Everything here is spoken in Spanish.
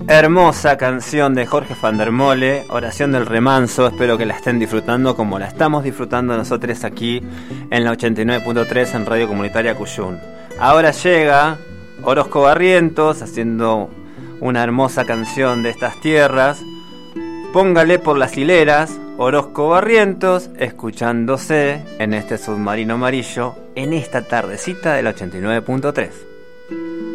Hermosa canción de Jorge van der Mole, Oración del Remanso. Espero que la estén disfrutando como la estamos disfrutando nosotros aquí en la 89.3 en Radio Comunitaria Cuyún. Ahora llega Orozco Barrientos haciendo una hermosa canción de estas tierras. Póngale por las hileras, Orozco Barrientos, escuchándose en este submarino amarillo en esta tardecita del 89.3.